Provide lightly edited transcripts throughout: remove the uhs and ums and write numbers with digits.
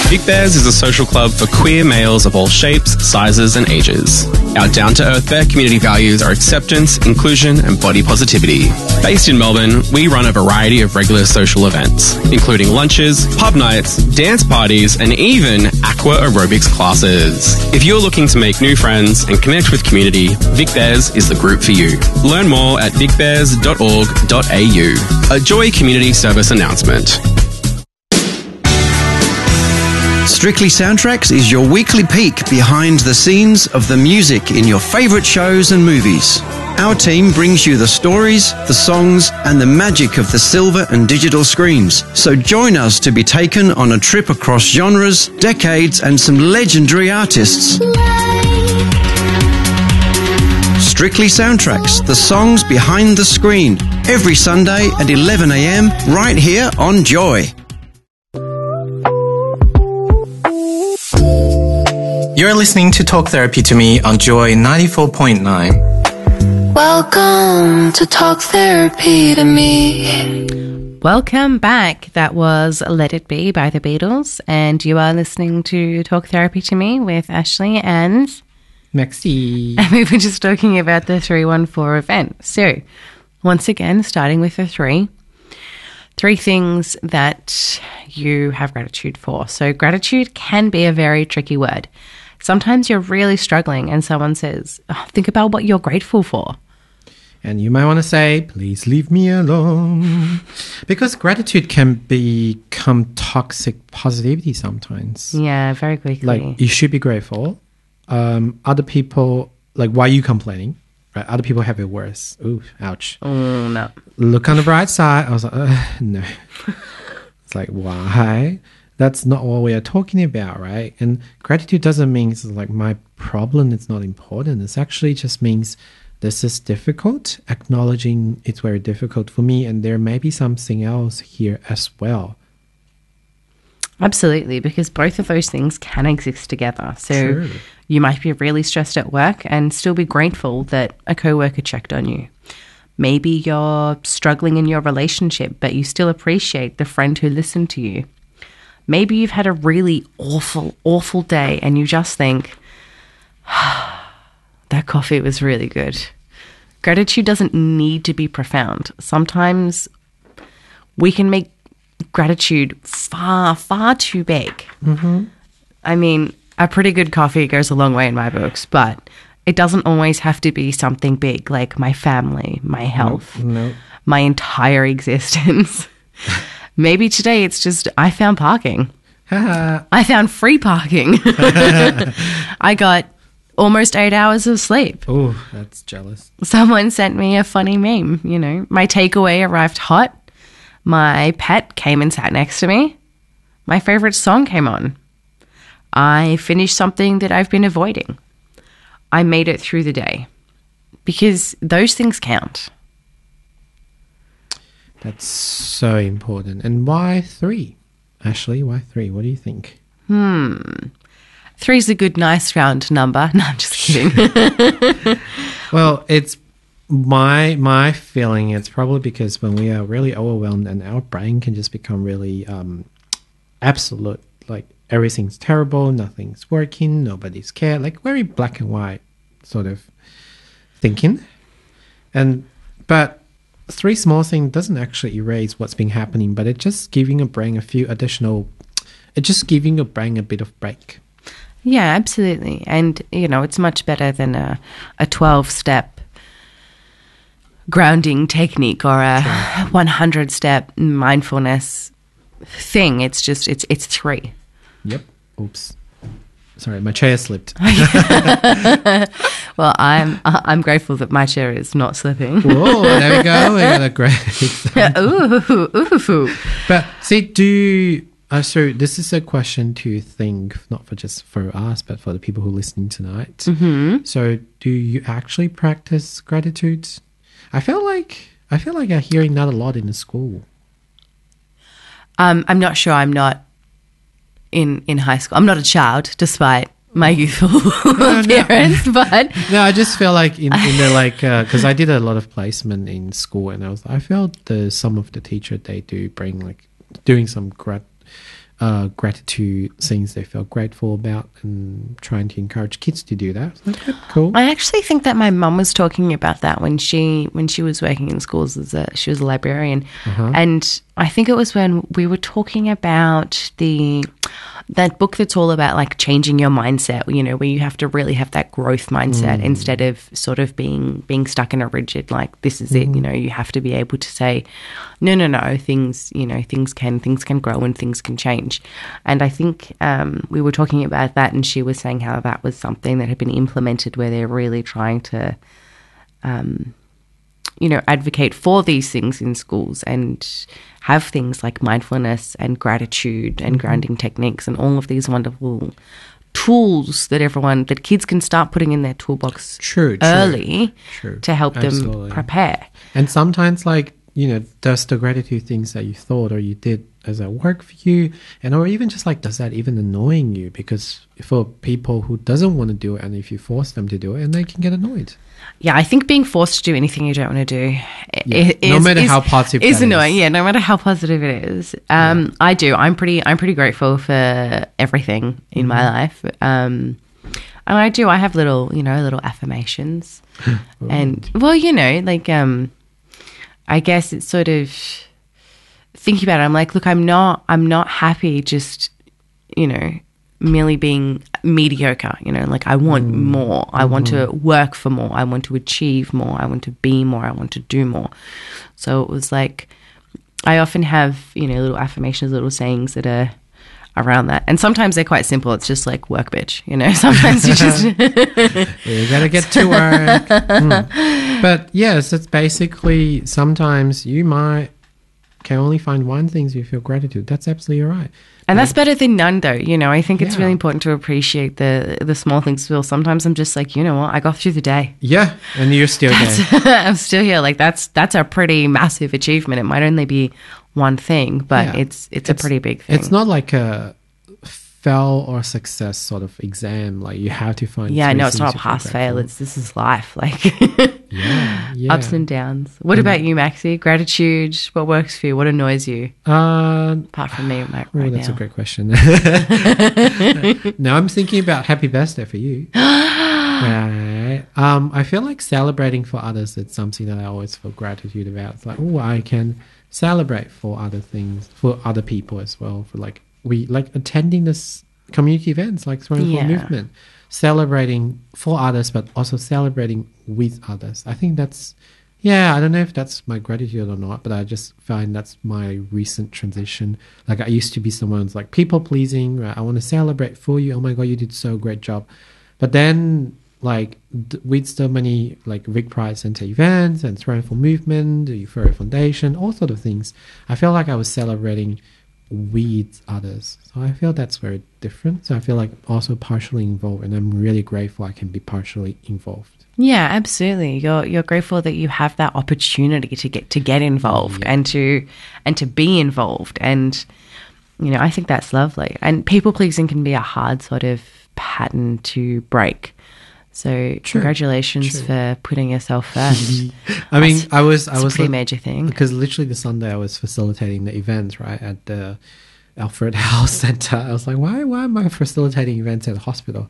Big Bears is a social club for queer males of all shapes, sizes, and ages. Our down-to-earth Bear community values are acceptance, inclusion, and body positivity. Based in Melbourne, we run a variety of regular social events, including lunches, pub nights, dance parties, and even aqua aerobics classes. If you're looking to make new friends and connect with community, Vic Bears is the group for you. Learn more at vicbears.org.au. A Joy Community Service announcement. Strictly Soundtracks is your weekly peek behind the scenes of the music in your favourite shows and movies. Our team brings you the stories, the songs, and the magic of the silver and digital screens. So join us to be taken on a trip across genres, decades, and some legendary artists. Strictly Soundtracks, the songs behind the screen. Every Sunday at 11 a.m. right here on Joy. You're listening to Talk Therapy to Me on Joy 94.9. Welcome to Talk Therapy to Me. Welcome back. That was Let It Be by the Beatles, and you are listening to Talk Therapy to Me with Ashley and Maxi. And we were just talking about the 314 event. So, once again, starting with the three things that you have gratitude for. So, gratitude can be a very tricky word. Sometimes you're really struggling and someone says, think about what you're grateful for. And you might want to say, please leave me alone. Because gratitude can become toxic positivity sometimes. Yeah, very quickly. Like, you should be grateful. Other people, like, why are you complaining? Right? Other people have it worse. Ooh, ouch. Oh, no. Look on the bright side. I was like, no. It's like, why? That's not what we are talking about, right? And gratitude doesn't mean it's like my problem is not important. It actually just means this is difficult, acknowledging it's very difficult for me, and there may be something else here as well. Absolutely, because both of those things can exist together. So Sure. You might be really stressed at work and still be grateful that a coworker checked on you. Maybe you're struggling in your relationship, but you still appreciate the friend who listened to you. Maybe you've had a really awful day and you just think, that coffee was really good. Gratitude doesn't need to be profound. Sometimes we can make gratitude far too big. Mm-hmm. I mean, a pretty good coffee goes a long way in my books, but it doesn't always have to be something big like my family, my health, my entire existence. Maybe today it's just I found parking. I found free parking. I got almost 8 hours of sleep. Oh, that's jealous. Someone sent me a funny meme, you know. My takeaway arrived hot. My pet came and sat next to me. My favorite song came on. I finished something that I've been avoiding. I made it through the day. Because those things count. That's so important. And why 3? Ashley, why 3? What do you think? 3's a good, nice round number. No, I'm just kidding. Well, it's my feeling. It's probably because when we are really overwhelmed and our brain can just become really absolute, like everything's terrible, nothing's working, nobody's care, like very black and white sort of thinking. But 3 small things doesn't actually erase what's been happening, but it's just giving your brain a bit of break. Yeah, absolutely. And, you know, it's much better than a 12-step grounding technique or a 100-step mindfulness thing. It's just, it's 3. Yep. Oops. Sorry, my chair slipped. Well, I'm grateful that my chair is not slipping. Whoa, there we go. We got a great Ooh. But see, so this is a question to think, not for us, but for the people who are listening tonight. Mm-hmm. So do you actually practice gratitude? I feel like I'm hearing that a lot in the school. I'm not sure. I'm not in high school. I'm not a child, despite my youthful appearance. But no, I just feel like in the like because I did a lot of placement in school, and I felt some of the teacher they do bring like doing some gratitude things they feel grateful about, and trying to encourage kids to do that. So, okay, cool. I actually think that my mum was talking about that when she was working in schools she was a librarian, and I think it was when we were talking about that book that's all about like changing your mindset, you know, where you have to really have that growth mindset instead of sort of being stuck in a rigid, like, this is it, you know, you have to be able to say, no, things can grow and things can change. And I think we were talking about that, and she was saying how that was something that had been implemented where they're really trying to, advocate for these things in schools and have things like mindfulness and gratitude and grounding techniques and all of these wonderful tools that kids can start putting in their toolbox early to help them prepare. And sometimes, like, you know, does the gratitude things that you thought or you did, does that work for you? And or even just like, does that even annoying you? Because for people who doesn't want to do it, and if you force them to do it, and they can get annoyed. Yeah, I think being forced to do anything you don't want to do no matter how positive is annoying. Yeah, no matter how positive it is. I do. I'm pretty grateful for everything in my life. And I do. I have little affirmations, and well, you know, like I guess it's sort of thinking about it. I'm like, look, I'm not happy just, you know, merely being mediocre, you know, like I want more. I want to work for more. I want to achieve more. I want to be more. I want to do more. So it was like, I often have, you know, little affirmations, little sayings that are around that. And sometimes they're quite simple. It's just like, work, bitch, you know, sometimes you just... you gotta get to work. But yes, it's basically, sometimes you can only find one thing you feel gratitude. That's absolutely right. And that's better than none, though. You know, I think it's really important to appreciate the small things. Well, sometimes I'm just like, you know what, I got through the day. Yeah, and you're still there. I'm still here. Like that's a pretty massive achievement. It might only be one thing, but it's a pretty big thing. It's not like a fail or success sort of exam. Like you have to find. Yeah, no, it's not a pass fail. This is life. Like ups and downs. What about you, Maxi? Gratitude. What works for you? What annoys you? Apart from me, right now. That's a great question. Now I'm thinking about happy birthday for you. Right. I feel like celebrating for others. It's something that I always feel gratitude about. It's like, oh, I can celebrate for other things, for other people as well. For like attending this community events like Throwing for Movement, celebrating for others, but also celebrating with others. I think that's, I don't know if that's my gratitude or not, but I just find that's my recent transition. Like I used to be someone who's like people pleasing, right? I want to celebrate for you. Oh my God, you did so great job. But then like with so many like Vic Pride Center events and Throwing for Movement, the Euphoria Foundation, all sort of things, I feel like I was celebrating with others. So I feel that's very different. So I feel like also partially involved, and I'm really grateful I can be partially involved. Yeah, absolutely. You're grateful that you have that opportunity to get involved and to be involved. And you know, I think that's lovely. And people pleasing can be a hard sort of pattern to break. So congratulations for putting yourself first. I mean, I was a pretty major thing, because literally the Sunday I was facilitating the events right at the Alfred Health Center. I was like, why am I facilitating events at a hospital?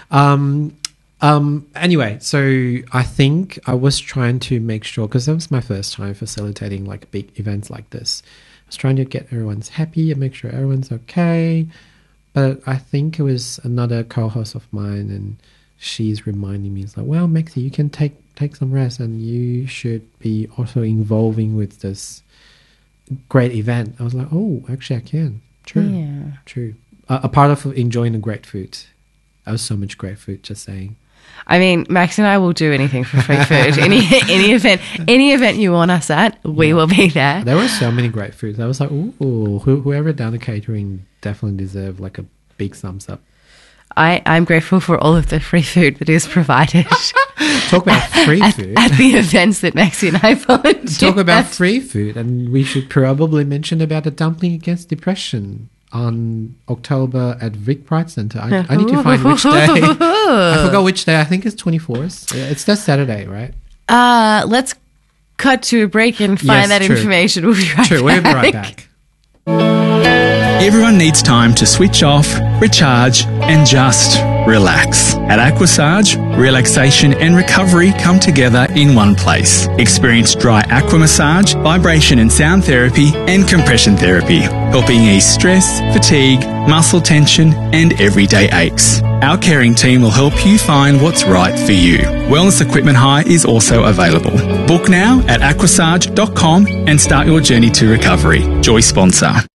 Anyway, so I think I was trying to make sure, because that was my first time facilitating like big events like this. I was trying to get everyone's happy and make sure everyone's okay. But I think it was another co-host of mine, and she's reminding me, it's like, well, Maxi, you can take some rest, and you should be also involving with this great event. I was like, oh, actually I can. True. A part of enjoying the great food. That was so much great food, just saying. I mean, Max and I will do anything for free food. any event you want us at, we will be there. There were so many great foods. I was like, ooh, whoever done the catering definitely deserve like a big thumbs up. I'm grateful for all of the free food that is provided. Talk about free food. At the events that Maxi and I volunteer. Talk about free food, and we should probably mention about the Dumpling Against Depression on October at Vic Pride Center. I need to find which day. I forgot which day. I think it's 24th. It's that Saturday, right? Let's cut to a break and find that information. We'll be right back. We'll be right back. Everyone needs time to switch off, recharge, and just relax. At Aquasage, relaxation and recovery come together in one place. Experience dry aqua massage, vibration and sound therapy, and compression therapy, helping ease stress, fatigue, muscle tension, and everyday aches. Our caring team will help you find what's right for you. Wellness equipment hire is also available. Book now at aquasage.com and start your journey to recovery. Joy sponsor.